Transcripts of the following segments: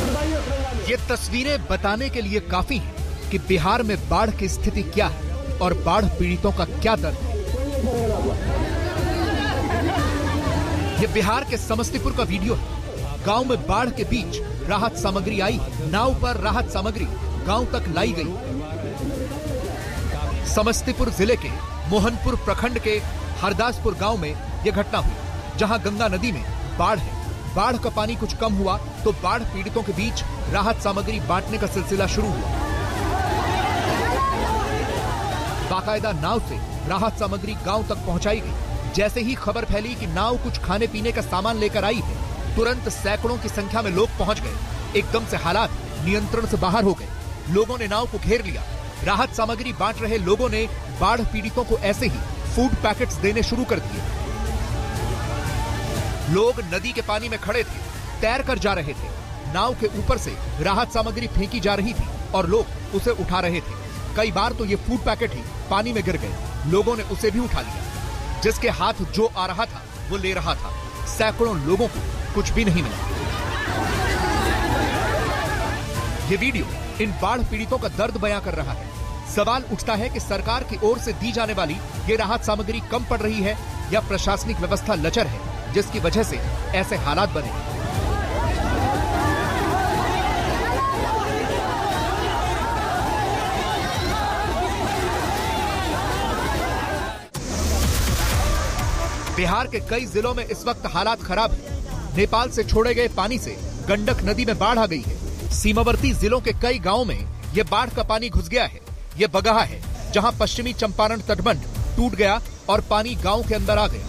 ये तस्वीरें बताने के लिए काफी हैं कि बिहार में बाढ़ की स्थिति क्या है और बाढ़ पीड़ितों का क्या दर्द है। ये बिहार के समस्तीपुर का वीडियो है। गांव में बाढ़ के बीच राहत सामग्री आई, नाव पर राहत सामग्री गांव तक लाई गई। समस्तीपुर जिले के मोहनपुर प्रखंड के हरदासपुर गांव में यह घटना हुई, जहां गंगा नदी में बाढ़ है। बाढ़ का पानी कुछ कम हुआ तो बाढ़ पीड़ितों के बीच राहत सामग्री बांटने का सिलसिला शुरू हुआ। बाकायदा नाव से राहत सामग्री गांव तक पहुंचाई गई। जैसे ही खबर फैली कि नाव कुछ खाने पीने का सामान लेकर आई है, तुरंत सैकड़ों की संख्या में लोग पहुंच गए। एकदम से हालात नियंत्रण से बाहर हो गए। लोगों ने नाव को घेर लिया। राहत सामग्री बांट रहे लोगों ने बाढ़ पीड़ितों को ऐसे ही फूड पैकेट्स देने शुरू कर दिए। लोग नदी के पानी में खड़े थे, तैर कर जा रहे थे। नाव के ऊपर से राहत सामग्री फेंकी जा रही थी और लोग उसे उठा रहे थे। कई बार तो ये फूड पैकेट ही पानी में गिर गए। लोगों ने उसे भी उठा लिया। जिसके हाथ जो आ रहा था वो ले रहा था। सैकड़ों लोगों को कुछ भी नहीं मिला। ये वीडियो इन बाढ़ पीड़ितों का दर्द बयां कर रहा है। सवाल उठता है कि सरकार की ओर से दी जाने वाली ये राहत सामग्री कम पड़ रही है या प्रशासनिक व्यवस्था लचर है, जिसकी वजह से ऐसे हालात बने। बिहार के कई जिलों में इस वक्त हालात खराब है। नेपाल से छोड़े गए पानी से गंडक नदी में बाढ़ आ गई है। सीमावर्ती जिलों के कई गांवों में ये बाढ़ का पानी घुस गया है। ये बगहा है, जहां पश्चिमी चंपारण तटबंध टूट गया और पानी गांव के अंदर आ गया।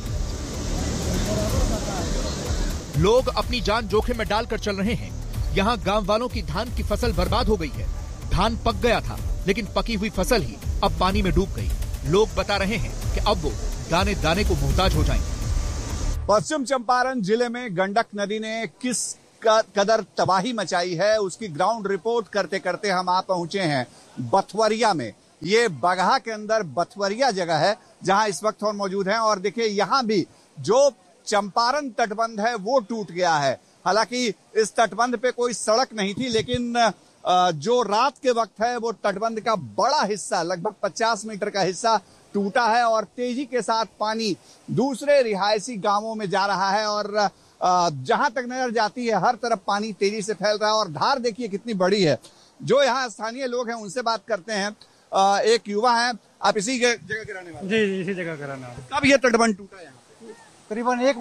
लोग अपनी जान जोखिम में डालकर चल रहे हैं। यहाँ गांव वालों की धान की फसल बर्बाद हो गई है। धान पक गया था, लेकिन पकी हुई फसल ही अब पानी में डूब गई। लोग बता रहे हैं कि अब वो दाने दाने को मोहताज हो जाएंगे। पश्चिम चंपारण जिले में गंडक नदी ने किस कदर तबाही मचाई है, उसकी ग्राउंड रिपोर्ट करते करते हम आ पहुंचे हैं बथवरिया में। ये बगहा के अंदर बथवरिया जगह है जहां इस वक्त हम मौजूद हैं। और देखिए, यहां भी जो चंपारण तटबंध है वो टूट गया है। हालांकि इस तटबंध पे कोई सड़क नहीं थी, लेकिन जो रात के वक्त है वो तटबंध का बड़ा हिस्सा, लगभग 50 मीटर का हिस्सा टूटा है और तेजी के साथ पानी दूसरे रिहायशी गांवों में जा रहा है। और जहां तक नजर जाती है हर तरफ पानी तेजी से फैल रहा है। और धार देखिए कितनी बड़ी है। जो यहाँ स्थानीय लोग हैं उनसे बात करते हैं। एक युवा है, आप इसी जगह के रहने वाले? जी, इसी जगह का रहने वाले। कब ये तटबंध टूटा है? करीबन 1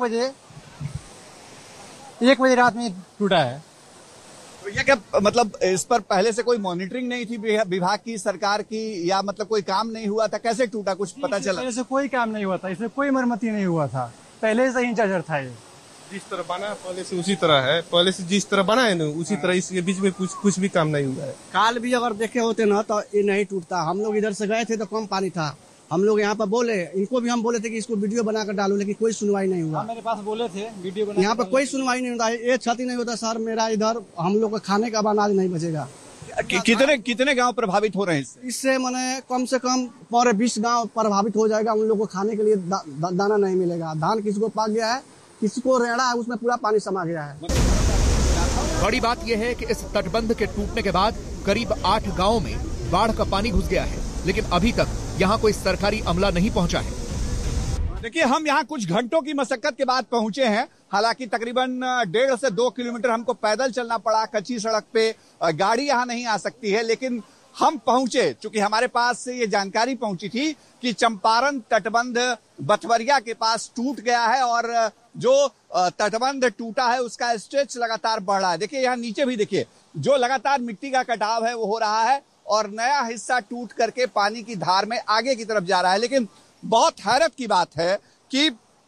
बजे रात में टूटा है। तो ये क्या मतलब इस पर पहले से कोई मॉनिटरिंग नहीं थी विभाग की, सरकार की, या मतलब कोई काम नहीं हुआ था? कैसे टूटा, कुछ पता चला? पहले से कोई काम नहीं हुआ था, इसमें कोई मरम्मती नहीं हुआ था। पहले से ही जर्जर था। ये जिस तरह बना पहले से उसी तरह है। पहले से जिस तरह बना है ना उसी तरह, इसके बीच में कुछ भी काम नहीं हुआ है। काल भी अगर देखे होते ना तो ये नहीं टूटता। हम लोग इधर से गए थे तो कम पानी था। हम लोग यहाँ पर बोले, इनको भी हम बोले थे कि इसको वीडियो बनाकर डालो, लेकिन कोई सुनवाई नहीं हुआ। मेरे पास बोले थे वीडियो बना, यहाँ पर कोई सुनवाई नहीं होता। ये क्षति नहीं होता सर मेरा। इधर हम लोग को खाने का अनाज नहीं बचेगा। कितने गांव प्रभावित हो रहे हैं इससे? मैंने कम से कम 20 गांव प्रभावित हो जाएगा। उन लोग को खाने के लिए दाना नहीं मिलेगा। धान किसको पक गया है, किसको रेड़ा है, उसमें पूरा पानी समा गया है। बड़ी बात यह है कि इस तटबंध के टूटने के बाद करीब 8 गांवों में बाढ़ का पानी घुस गया है, लेकिन अभी तक यहाँ कोई सरकारी अमला नहीं पहुंचा है। देखिए, हम यहाँ कुछ घंटों की मशक्कत के बाद पहुंचे हैं। हालांकि तकरीबन 1.5 से 2 किलोमीटर हमको पैदल चलना पड़ा। कच्ची सड़क पे गाड़ी यहाँ नहीं आ सकती है, लेकिन हम पहुंचे चूंकि हमारे पास से ये जानकारी पहुंची थी कि चंपारण तटबंध बथवरिया के पास टूट गया है और जो तटबंध टूटा है उसका स्ट्रेच लगातार बढ़ रहा है। देखिए, यहाँ नीचे भी देखिए, जो लगातार मिट्टी का कटाव है वो हो रहा है और नया हिस्सा टूट करके पानी की धार में आगे की तरफ जा रहा है। लेकिन बहुत हैरत की बात है कि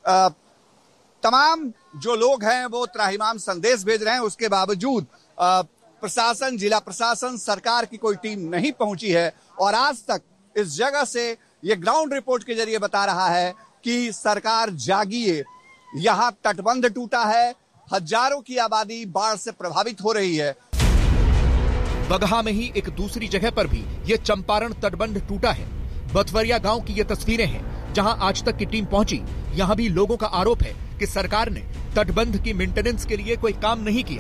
तमाम जो लोग हैं वो त्राहिमाम संदेश भेज रहे हैं, उसके बावजूद प्रशासन, जिला प्रशासन, सरकार की कोई टीम नहीं पहुंची है। और आज तक इस जगह से ये ग्राउंड रिपोर्ट के जरिए बता रहा है कि सरकार जागिए, यहाँ तटबंध टूटा है, हजारों की आबादी बाढ़ से प्रभावित हो रही है। बगहा में ही एक दूसरी जगह पर भी ये चंपारण तटबंध टूटा है। बथवरिया गांव की ये तस्वीरें हैं, जहां आज तक की टीम पहुंची। यहां भी लोगों का आरोप है कि सरकार ने तटबंध की मेंटेनेंस के लिए कोई काम नहीं किया।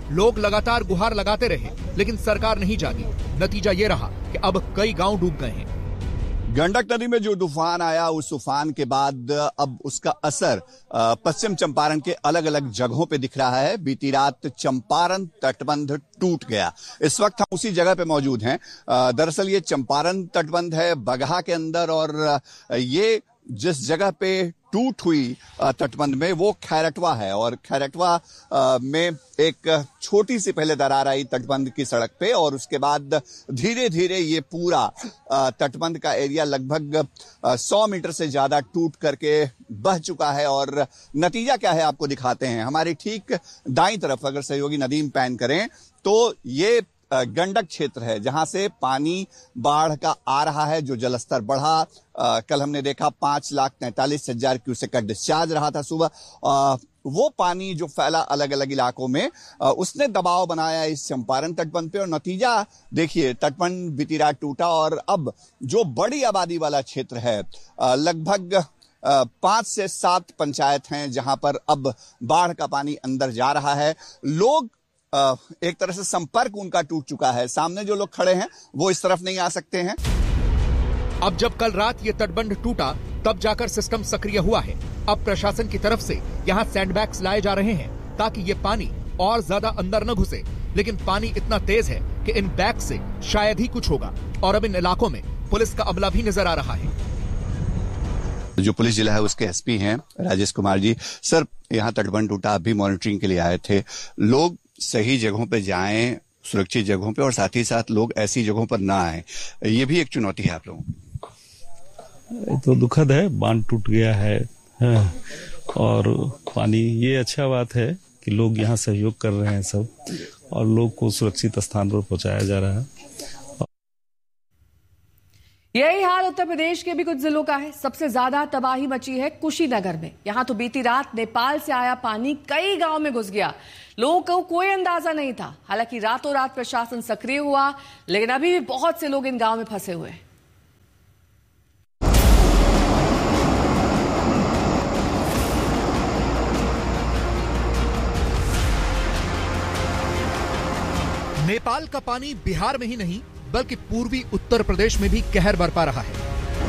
लोग लगातार गुहार लगाते रहे, लेकिन सरकार नहीं जागी। नतीजा ये रहा कि अब कई गांव डूब गए हैं। गंडक नदी में जो तूफान आया, उस तूफान के बाद अब उसका असर पश्चिम चंपारण के अलग अलग जगहों पे दिख रहा है। बीती रात चंपारण तटबंध टूट गया। इस वक्त हम उसी जगह पे मौजूद हैं। दरअसल ये चंपारण तटबंध है बगहा के अंदर, और ये जिस जगह पे टूट हुई तटबंध में वो खैरटवा है, और खैरटवा में एक छोटी सी पहले दरार आई तटबंध की सड़क पे, और उसके बाद धीरे धीरे ये पूरा तटबंध का एरिया लगभग 100 मीटर से ज्यादा टूट करके बह चुका है। और नतीजा क्या है आपको दिखाते हैं। हमारी ठीक दाईं तरफ अगर सहयोगी नदीम पैन करें तो ये गंडक क्षेत्र है, जहां से पानी बाढ़ का आ रहा है। जो जलस्तर बढ़ा, कल हमने देखा 5,43,000 क्यूसेक का डिस्चार्ज रहा था सुबह। वो पानी जो फैला अलग अलग इलाकों में, उसने दबाव बनाया इस चंपारण तटबंध पे, और नतीजा देखिए, तटबंध बीती रात टूटा। और अब जो बड़ी आबादी वाला क्षेत्र है, लगभग 5 से 7 पंचायत हैं जहां पर अब बाढ़ का पानी अंदर जा रहा है। लोग एक तरह से संपर्क उनका टूट चुका है। सामने जो लोग खड़े हैं वो इस तरफ नहीं आ सकते हैं। अब जब कल रात ये तटबंध टूटा, तब जाकर सिस्टम सक्रिय हुआ है। अब प्रशासन की तरफ से यहाँ सैंडबैग्स लाए जा रहे हैं ताकि ये पानी और ज्यादा अंदर न घुसे। लेकिन पानी इतना तेज है कि इन बैग से शायद ही कुछ होगा, और अब इन इलाकों में पुलिस का अमला भी नजर आ रहा है। जो पुलिस जिला है उसके एसपी हैं राजेश कुमार जी। सर, यहाँ तटबंध टूटा, अभी मॉनिटरिंग के लिए आए थे। लोग सही जगहों पे जाएं, सुरक्षित जगहों पे, और साथ ही साथ लोग ऐसी जगहों पर ना आए, ये भी एक चुनौती है आप लोगों को। तो दुखद है, बांध टूट गया है, और पानी, ये अच्छा बात है कि लोग यहाँ सहयोग कर रहे हैं सब, और लोग को सुरक्षित स्थान पर पहुंचाया जा रहा है। यही हाल उत्तर प्रदेश के भी कुछ जिलों का है। सबसे ज्यादा तबाही मची है कुशीनगर में। यहां तो बीती रात नेपाल से आया पानी कई गांव में घुस गया। लोगों को कोई अंदाजा नहीं था। हालांकि रातों रात प्रशासन सक्रिय हुआ, लेकिन अभी भी बहुत से लोग इन गांव में फंसे हुए हैं। नेपाल का पानी बिहार में ही नहीं बल्कि पूर्वी उत्तर प्रदेश में भी कहर बरपा रहा है।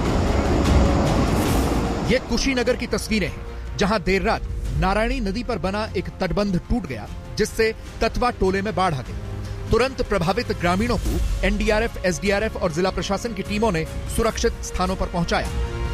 ये कुशीनगर की तस्वीरें हैं, जहां देर रात नारायणी नदी पर बना एक तटबंध टूट गया, जिससे ततवा टोले में बाढ़ आ गई। तुरंत प्रभावित ग्रामीणों को एनडीआरएफ, एसडीआरएफ और जिला प्रशासन की टीमों ने सुरक्षित स्थानों पर पहुंचाया।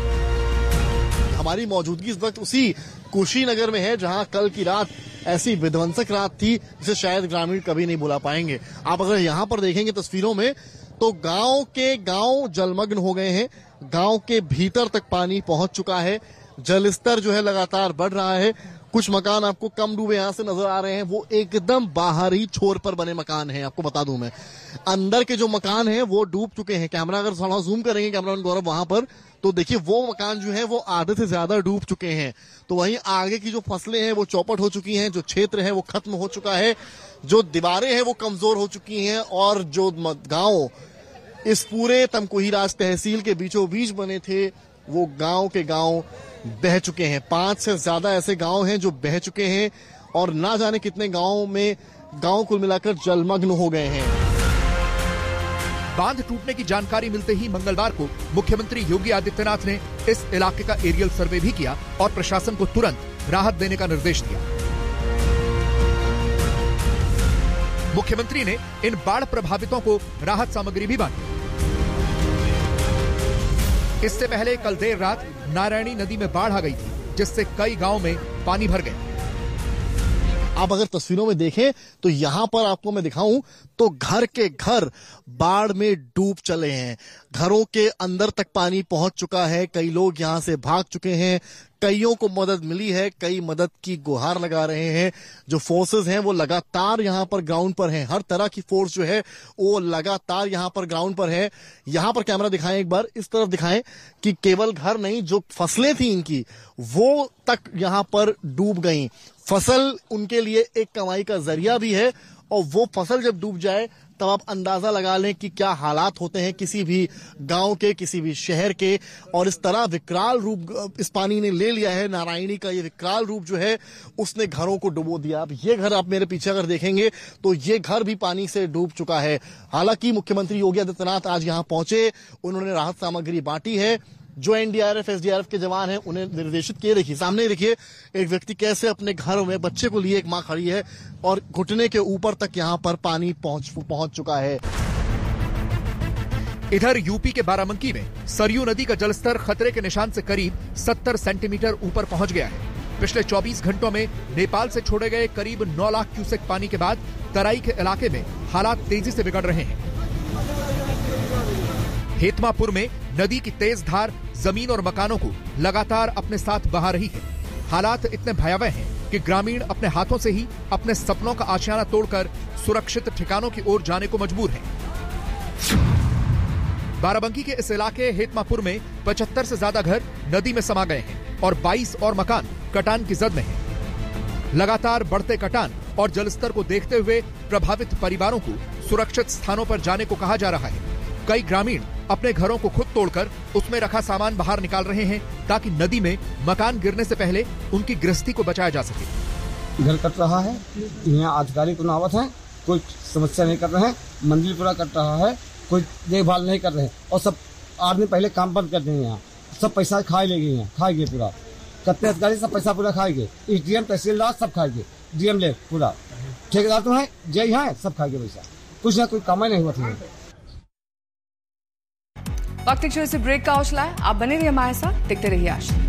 हमारी मौजूदगी इस वक्त उसी कुशीनगर में है, जहां कल की रात ऐसी विध्वंसक रात थी जिसे शायद ग्रामीण कभी नहीं भुला पाएंगे। आप अगर यहां पर देखेंगे तस्वीरों में, तो गांव के गांव जलमग्न हो गए हैं। गांव के भीतर तक पानी पहुंच चुका है। जल स्तर जो है लगातार बढ़ रहा है। कुछ मकान आपको कम डूबे यहां से नजर आ रहे हैं, वो एकदम बाहरी छोर पर बने मकान हैं। आपको बता दूं मैं, अंदर के जो मकान हैं वो डूब चुके हैं। कैमरा अगर थोड़ा जूम करेंगे कैमरामैन गौरव वहां पर, तो देखिए वो मकान जो है वो आधे से ज्यादा डूब चुके हैं। तो वहीं आगे की जो फसलें हैं वो चौपट हो चुकी हैं, जो क्षेत्र है वो खत्म हो चुका है, जो दीवारें हैं वो कमजोर हो चुकी हैं, और जो गांव इस पूरे तमकुहीराज तहसील के बीचों बीच बने थे वो गांव के गांव बह चुके हैं। 5 से ज्यादा ऐसे गांव हैं जो बह चुके हैं, और ना जाने कितने गांव में गांव कुल मिलाकर जलमग्न हो गए हैं। बांध टूटने की जानकारी मिलते ही मंगलवार को मुख्यमंत्री योगी आदित्यनाथ ने इस इलाके का एरियल सर्वे भी किया और प्रशासन को तुरंत राहत देने का निर्देश दिया। मुख्यमंत्री ने इन बाढ़ प्रभावितों को राहत सामग्री भी बांटी। इससे पहले कल देर रात नारायणी नदी में बाढ़ आ गई थी, जिससे कई गांव में पानी भर गया। आप अगर तस्वीरों में देखें तो यहां पर आपको मैं दिखाऊं तो घर के घर बाढ़ में डूब चले हैं। घरों के अंदर तक पानी पहुंच चुका है। कई लोग यहां से भाग चुके हैं, कईयों को मदद मिली है, कई मदद की गुहार लगा रहे हैं। जो फोर्सेस हैं वो लगातार यहां पर ग्राउंड पर हैं। हर तरह की फोर्स जो है वो लगातार यहां पर ग्राउंड पर है। यहां पर कैमरा दिखाएं, एक बार इस तरफ दिखाएं कि केवल घर नहीं, जो फसलें थी इनकी वो तक यहां पर डूब गई। फसल उनके लिए एक कमाई का जरिया भी है, और वो फसल जब डूब जाए तब आप अंदाजा लगा लें कि क्या हालात होते हैं किसी भी गांव के, किसी भी शहर के। और इस तरह विकराल रूप इस पानी ने ले लिया है। नारायणी का ये विकराल रूप जो है उसने घरों को डुबो दिया। अब ये घर आप मेरे पीछे अगर देखेंगे तो ये घर भी पानी से डूब चुका है। हालांकि मुख्यमंत्री योगी आदित्यनाथ आज यहां पहुंचे, उन्होंने राहत सामग्री बांटी है। जो एनडीआरएफ एसडीआरएफ के जवान हैं उन्हें निर्देशित किए। देखिए सामने देखिए एक व्यक्ति कैसे अपने घर में बच्चे को लिए, एक मां खड़ी है और घुटने के ऊपर तक यहां पर पानी पहुंच चुका है। इधर यूपी के बाराबंकी में सरयू नदी का जलस्तर खतरे के निशान से करीब 70 सेंटीमीटर ऊपर पहुंच गया है। पिछले 24 घंटों में नेपाल से छोड़े गए करीब 9 लाख क्यूसेक पानी के बाद तराई के इलाके में हालात तेजी से बिगड़ रहे हैं। हेतमापुर में नदी की तेज धार जमीन और मकानों को लगातार अपने साथ बहा रही है। हालात इतने भयावह हैं कि ग्रामीण अपने हाथों से ही अपने सपनों का आशियाना तोड़कर सुरक्षित ठिकानों की ओर जाने को मजबूर हैं। बाराबंकी के इस इलाके हेतमापुर में 75 से ज्यादा घर नदी में समा गए हैं और 22 और मकान कटान की जद में हैं। लगातार बढ़ते कटान और जलस्तर को देखते हुए प्रभावित परिवारों को सुरक्षित स्थानों पर जाने को कहा जा रहा है। कई ग्रामीण अपने घरों को खुद तोड़कर उसमें रखा सामान बाहर निकाल रहे हैं ताकि नदी में मकान गिरने से पहले उनकी गृहस्थी को बचाया जा सके। घर कट रहा है, यहाँ अधिकारी को नावत है, कोई समस्या नहीं कर रहे हैं। मंदिर पूरा कट रहा है, कोई देखभाल नहीं कर रहे हैं और सब आदमी पहले काम बंद कर देंगे। यहाँ सब पैसा खाए लेंगे, यहाँ खाएंगे पूरा। कत्ते अधिकारी सब पैसा पूरा खाएंगे, एसडीएम तहसीलदार सब खाएंगे, डीएम ले पूरा, ठेकेदार तो है, जय है, सब खाएंगे पैसा। कुछ ना कोई काम नहीं हुआ था। वक्त एक छोटे से ब्रेक का हौसला है, आप बने रहिए हमारे साथ, देखते रहिए आज।